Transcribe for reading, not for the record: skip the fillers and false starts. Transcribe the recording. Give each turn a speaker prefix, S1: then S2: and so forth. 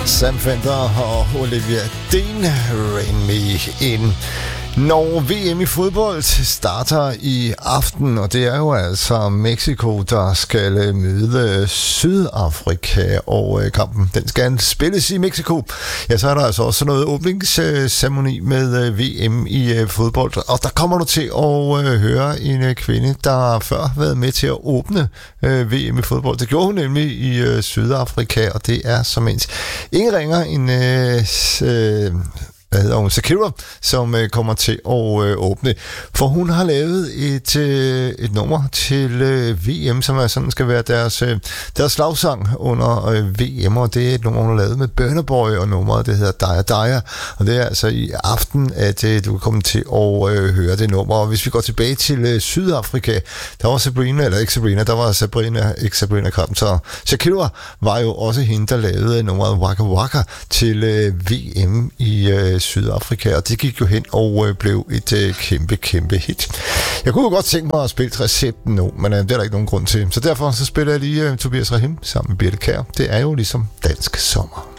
S1: Sam Fender og Olivia Dean, Rain Me In. Når VM i fodbold starter i aften, og det er jo altså Mexico, der skal møde Sydafrika, og kampen den skal spilles i Mexico. Ja, så er der altså også noget åbningsceremoni med VM i fodbold, og der kommer du til at høre en kvinde, der før har været med til at åbne VM i fodbold. Det gjorde hun nemlig i Sydafrika, og det er som ingen ringer en Shakira, som kommer til at åbne. For hun har lavet et nummer til VM, som sådan skal være deres slagsang under VM, og det er et nummer, hun har lavet med Burna Boy, og nummeret det hedder Daya Daya, og det er altså i aften, at du kan komme til at høre det nummer. Og hvis vi går tilbage til Sydafrika, der var Sabrina Carpenter. Shakira var jo også hende, der lavede nummeret Waka Waka til VM i Sydafrika, og det gik jo hen og blev et kæmpe hit. Jeg kunne jo godt tænke mig at spille recepten nu, men det er der ikke nogen grund til. Så derfor så spiller jeg lige Tobias Rahim sammen med Birte Kjær. Det er jo ligesom dansk sommer.